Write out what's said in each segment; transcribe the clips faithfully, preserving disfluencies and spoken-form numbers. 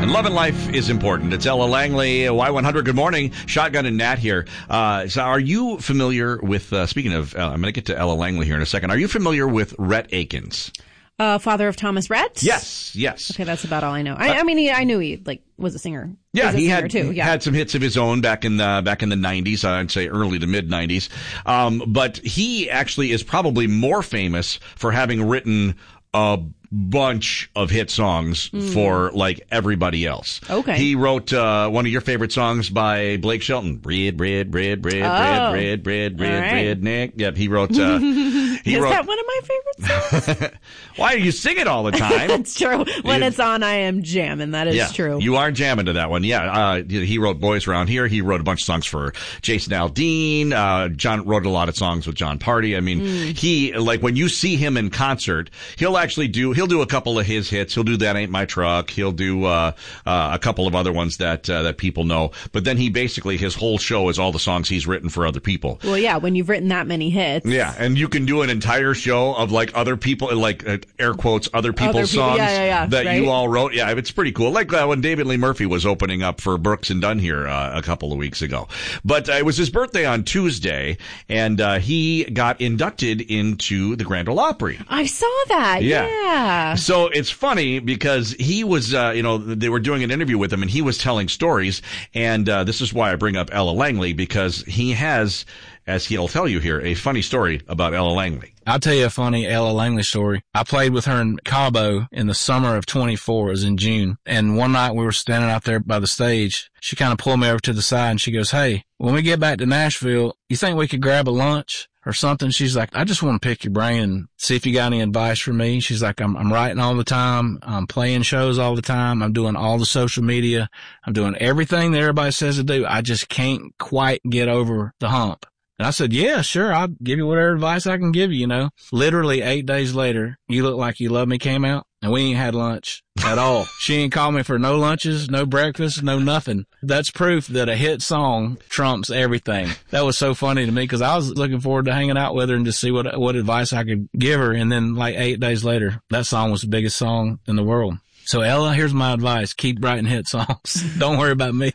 important. Love and life is important. It's Ella Langley, Y one hundred. Good morning. Shotgun and Nat here. Uh, so are you familiar with, uh, speaking of, uh, I'm going to get to Ella Langley here in a second. Are you familiar with Rhett Akins? Uh, father of Thomas Rhett? Yes, yes. Okay, that's about all I know. I, I mean, he, I knew he like was a singer. Yeah, he, he singer had too. Yeah. had some hits of his own back in the back in the nineties. I'd say early to mid nineties. Um, but he actually is probably more famous for having written a bunch of hit songs mm. for like everybody else. Okay. He wrote uh, one of your favorite songs by Blake Shelton. Bread, bread, bread, bread, oh. bread, bread, bread, bread, right. bread, Nick. Yep, he wrote. Uh, he is wrote, that one of my favorite songs? Why do you sing it all the time? That's true. When you, it's on, I am jamming. That is yeah, true. You are jamming to that one. Yeah. Uh, he wrote Boys Around Here. He wrote a bunch of songs for Jason Aldean. Uh, John wrote a lot of songs with John Party. I mean, mm. he, like, when you see him in concert, he'll actually do, he'll do a couple of his hits. He'll do That Ain't My Truck. He'll do, uh, uh, a couple of other ones that, uh, that people know. But then he basically, his whole show is all the songs he's written for other people. Well, yeah, when you've written that many hits. Yeah. And you can do an entire show of like other people, like, uh, air quotes, other people's other people, songs yeah, yeah, yeah, that right? you all wrote. Yeah, it's pretty cool. Like uh, when David Lee Murphy was opening up for Brooks and Dunn here uh, a couple of weeks ago. But uh, it was his birthday on Tuesday, and uh, he got inducted into the Grand Ole Opry. I saw that. Yeah. yeah. So it's funny because he was, uh, you know, they were doing an interview with him, and he was telling stories. And uh, this is why I bring up Ella Langley, because he has, as he'll tell you here, a funny story about Ella Langley. I'll tell you a funny Ella Langley story. I played with her in Cabo in the summer of twenty-four. It was in June. And one night we were standing out there by the stage. She kind of pulled me over to the side and she goes, "Hey, when we get back to Nashville, you think we could grab a lunch or something?" She's like, "I just want to pick your brain and see if you got any advice for me." She's like, I'm, I'm writing all the time. I'm playing shows all the time. I'm doing all the social media. I'm doing everything that everybody says to do. I just can't quite get over the hump. And I said, "Yeah, sure. I'll give you whatever advice I can give you, you know." Literally eight days later, You Look Like You Love Me came out, and we ain't had lunch at all. She ain't called me for no lunches, no breakfast, no nothing. That's proof that a hit song trumps everything. That was so funny to me because I was looking forward to hanging out with her and just see what what advice I could give her. And then like eight days later, that song was the biggest song in the world. So, Ella, here's my advice. Keep writing hit songs. Don't worry about me.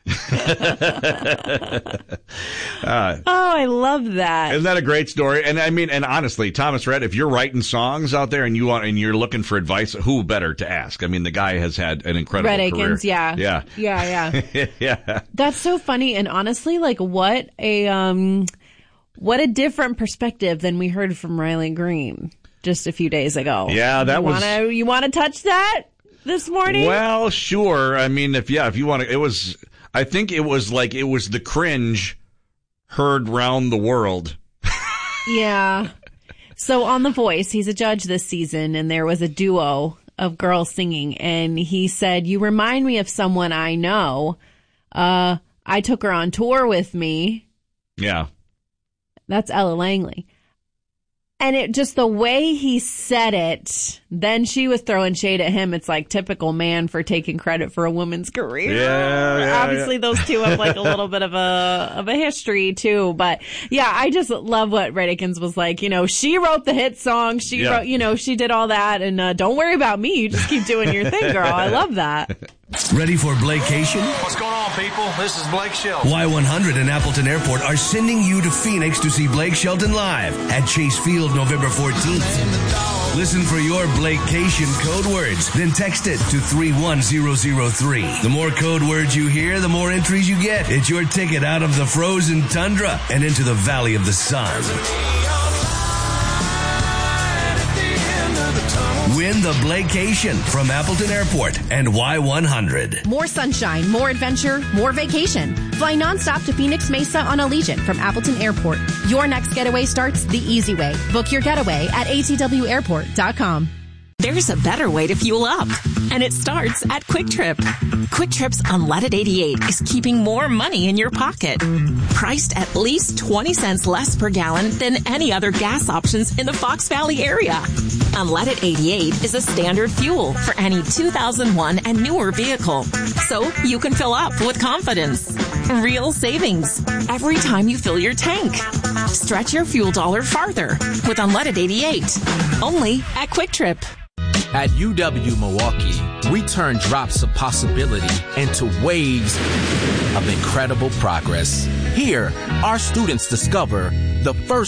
uh, oh, I love that. Isn't that a great story? And I mean, and honestly, Thomas Rhett, if you're writing songs out there and you want, and you're looking for advice, who better to ask? I mean, the guy has had an incredible Rhett career. Akins, yeah. Yeah. Yeah, yeah. yeah. That's so funny. And honestly, like, what a, um, what a different perspective than we heard from Riley Green just a few days ago. Yeah, that you was. Wanna, you want to touch that? This morning? Well, sure. I mean, if, yeah, if you want to, it was, I think it was like, it was the cringe heard round the world. Yeah. So on The Voice, he's a judge this season, and there was a duo of girls singing, and he said, "You remind me of someone I know. Uh, I took her on tour with me." Yeah. That's Ella Langley. And it just the way he said it, then she was throwing shade at him. It's like typical man for taking credit for a woman's career. Yeah, yeah Obviously, yeah. those two have like a little bit of a of a history too. But yeah, I just love what Rhett Akins was like. You know, she wrote the hit song. She yeah. wrote, you know, she did all that. And uh, don't worry about me. You just keep doing your thing, girl. I love that. Ready for Blakecation? What's going on, people? This is Blake Shelton. Y one hundred and Appleton Airport are sending you to Phoenix to see Blake Shelton live at Chase Field November fourteenth. Listen for your Blakecation code words, then text it to three one zero zero three. The more code words you hear, the more entries you get. It's your ticket out of the frozen tundra and into the Valley of the Sun. Win the Blakecation from Appleton Airport and Y one hundred. More sunshine, more adventure, more vacation. Fly nonstop to Phoenix Mesa on Allegiant from Appleton Airport. Your next getaway starts the easy way. Book your getaway at A T W airport dot com. There's a better way to fuel up, and it starts at Quick Trip. Quick Trip's Unleaded eighty-eight is keeping more money in your pocket. Priced at least twenty cents less per gallon than any other gas options in the Fox Valley area. Unleaded eighty-eight is a standard fuel for any two thousand one and newer vehicle, so you can fill up with confidence. Real savings every time you fill your tank. Stretch your fuel dollar farther with Unleaded eighty-eight. Only at Quick Trip. At U W Milwaukee, we turn drops of possibility into waves of incredible progress. Here, our students discover the first